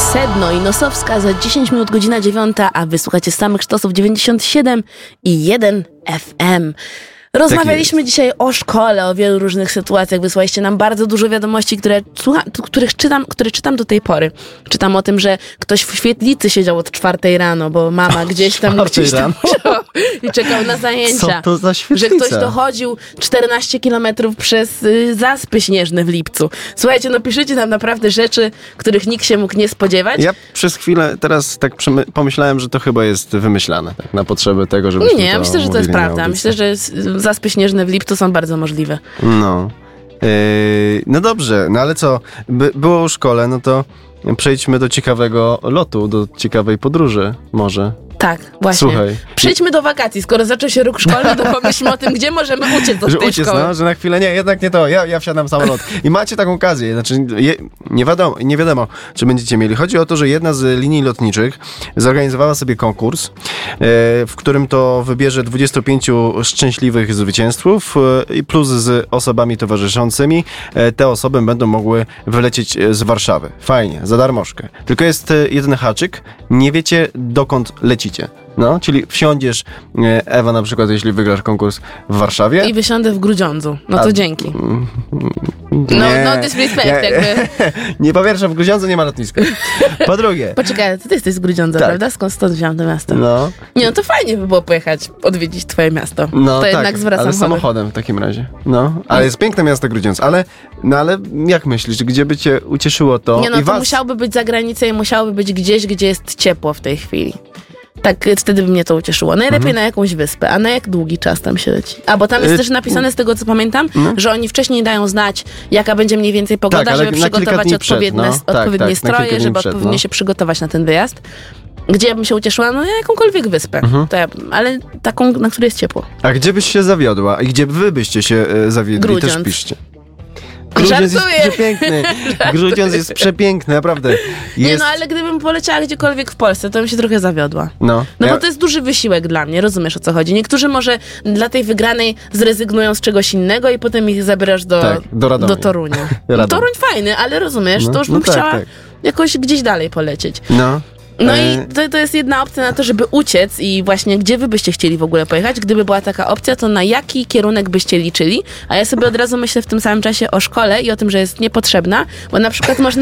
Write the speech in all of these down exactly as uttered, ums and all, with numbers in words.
Sedno i Nosowska za dziesięć minut, godzina dziewiąta, a wysłuchacie samych sztosów dziewięćdziesiąt siedem i jeden F M. Rozmawialiśmy dzisiaj o szkole, o wielu różnych sytuacjach. Wysłaliście nam bardzo dużo wiadomości, które, słucha, których czytam, które czytam do tej pory. Czytam o tym, że ktoś w świetlicy siedział od czwartej rano, bo mama gdzieś tam, gdzieś tam i czekał na zajęcia. Co to za świetlica? Że ktoś dochodził czternaście kilometrów przez y, Zaspy Śnieżne w lipcu. Słuchajcie, no piszecie nam naprawdę rzeczy, których nikt się mógł nie spodziewać. Ja przez chwilę teraz tak przemy- pomyślałem, że to chyba jest wymyślane tak, na potrzeby tego, żebyśmy Nie, to myślę, że to jest prawda. audycji. Myślę, że Zaspy Śnieżne w lipcu są bardzo możliwe. No. Yy, no dobrze, no ale co? By, było o szkole, no to przejdźmy do ciekawego lotu, do ciekawej podróży może. Tak, właśnie. Słuchaj. Przejdźmy do wakacji. Skoro zaczął się rok szkolny, to pomyślmy o tym, gdzie możemy uciec od Że tej uciec, szkoły. no, że na chwilę nie, jednak nie to, ja, ja wsiadam w samolot. I macie taką okazję, znaczy je, nie, wiadomo, nie wiadomo, czy będziecie mieli. Chodzi o to, że jedna z linii lotniczych zorganizowała sobie konkurs, e, w którym to wybierze dwudziestu pięciu szczęśliwych zwycięzców e, i plus z osobami towarzyszącymi. E, te osoby będą mogły wylecieć z Warszawy. Fajnie, za darmożkę. Tylko jest e, jeden haczyk, nie wiecie dokąd lecicie. No, czyli wsiądziesz, e, Ewa na przykład, jeśli wygrasz konkurs w Warszawie. I wysiądę w Grudziądzu. No to A- dzięki. Nie, No, no disrespect, nie, jakby. nie, po pierwsze w Grudziądzu nie ma lotniska. Po drugie. Poczekaj, ty jesteś z Grudziądza, Tak. prawda? Skąd stąd wziąłem to miasto? No, Nie, no to fajnie by było pojechać, odwiedzić twoje miasto. no to tak, jednak zwracam ale honor. samochodem w takim razie. No, ale jest piękne miasto Grudziądz, ale, no ale jak myślisz, gdzie by cię ucieszyło to Nie, no i to was? musiałby być za granicą i musiałoby być gdzieś, gdzie jest ciepło w tej chwili. Tak, wtedy by mnie to ucieszyło. Najlepiej na jakąś wyspę. A na jak długi czas tam się leci? A, bo tam jest Y, też napisane, z tego co pamiętam, że oni wcześniej dają znać, jaka będzie mniej więcej pogoda, Tak, ale żeby na kilka przygotować dni przed, odpowiednie, no. Tak, odpowiednie tak, na kilka stroje, dni żeby przed, odpowiednio no. się przygotować na ten wyjazd. Gdzie ja bym się ucieszyła? No na jakąkolwiek wyspę. Mhm. To ja, ale taką, na której jest ciepło. A gdzie byś się zawiodła? I gdzie wy byście się e, zawiedli? Grudziądz. Też piszcie. Grudziądz jest Żartuję. przepiękny. Grudziądz jest przepiękny, naprawdę. Jest, Nie no, ale gdybym poleciała gdziekolwiek w Polsce, to bym się trochę zawiodła. no, No ja- bo to jest duży wysiłek dla mnie, rozumiesz o co chodzi. Niektórzy może dla tej wygranej zrezygnują z czegoś innego i potem ich zabierasz do, Tak, do Radomia. do Torunia. Radomiu. No, Toruń fajny, ale rozumiesz, No, to już no bym tak, chciała tak. jakoś gdzieś dalej polecieć. No. No E, i to, to jest jedna opcja na to, żeby uciec i właśnie gdzie wy byście chcieli w ogóle pojechać? Gdyby była taka opcja, to na jaki kierunek byście liczyli? A ja sobie od razu myślę w tym samym czasie o szkole i o tym, że jest niepotrzebna, bo na przykład można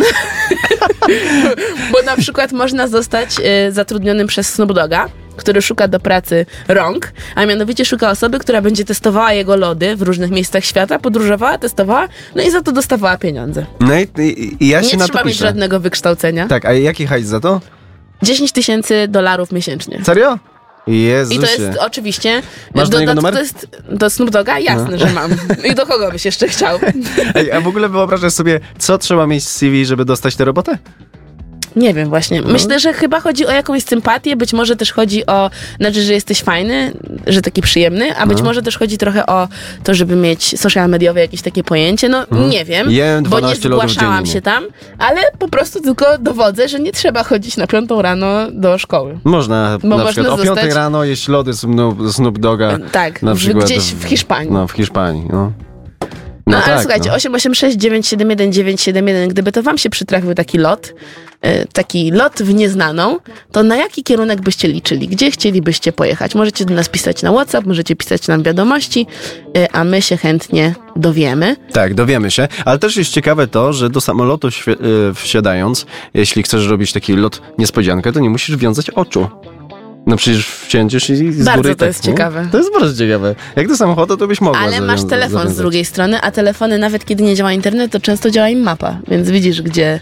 bo na przykład można zostać y, zatrudnionym przez Snoop Dogga, który szuka do pracy rąk, a mianowicie szuka osoby, która będzie testowała jego lody w różnych miejscach świata, podróżowała, testowała, no i za to dostawała pieniądze. No i, i, i ja się Nie na trzeba to mieć piszę. żadnego wykształcenia. Tak, a jaki hajs za to? dziesięć tysięcy dolarów miesięcznie. Serio? Jezusie. I to jest oczywiście... Masz do niego numer? To jest do Snoop Dogga? Jasne, No. że mam. I do kogo byś jeszcze chciał? Ej, a w ogóle wyobrażasz sobie, co trzeba mieć w C V, żeby dostać tę robotę? Nie wiem właśnie. Myślę, że chyba chodzi o jakąś sympatię, być może też chodzi o, znaczy, że jesteś fajny, że taki przyjemny, a być No. może też chodzi trochę o to, żeby mieć social mediowe jakieś takie pojęcie. No nie wiem, Jem bo nie dwanaście lodów zgłaszałam dziennie. się tam, ale po prostu tylko dowodzę, że nie trzeba chodzić na piątą rano do szkoły. Można Bo na można przykład o zostać- piątej rano jeść lody Snoop, Snoop Dogga. Tak, na w- przykład gdzieś w Hiszpanii. No, w Hiszpanii, no. No, ale tak, słuchajcie, no. osiem osiem sześć dziewięć siedem jeden dziewięć siedem jeden, gdyby to wam się przytrafił taki lot, e, taki lot w nieznaną, to na jaki kierunek byście liczyli? Gdzie chcielibyście pojechać? Możecie do nas pisać na WhatsApp, możecie pisać nam wiadomości, e, a my się chętnie dowiemy. Tak, dowiemy się. Ale też jest ciekawe to, że do samolotu świe- y, wsiadając, jeśli chcesz robić taki lot niespodziankę, to nie musisz wiązać oczu. No przecież wcięciesz i z Bardzo góry to tak, jest nie? ciekawe. To jest bardzo ciekawe. Jak do samochodu, to byś mogła Ale masz zawią- telefon z zawiązać. drugiej strony, a telefony nawet kiedy nie działa internet, to często działa im mapa, więc widzisz gdzie...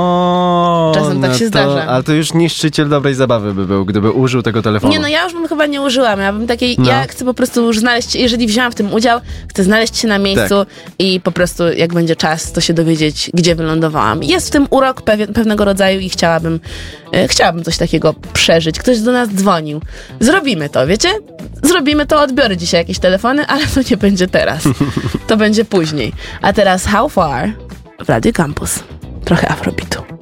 O, Czasem tak no się to, zdarza. Ale to już niszczyciel dobrej zabawy by był, gdyby użył tego telefonu. Nie, no ja już bym chyba nie użyłam. Ja bym takiej, No. ja chcę po prostu już znaleźć, jeżeli wzięłam w tym udział, chcę znaleźć się na miejscu Tak. i po prostu jak będzie czas, to się dowiedzieć, gdzie wylądowałam. Jest w tym urok pewien, pewnego rodzaju i chciałabym, e, chciałabym coś takiego przeżyć. Ktoś do nas dzwonił. Zrobimy to, wiecie? Zrobimy to, odbiorę dzisiaj jakieś telefony, ale to nie będzie teraz. To będzie później. A teraz How Far w Radio Campus. Trochę afrobitu.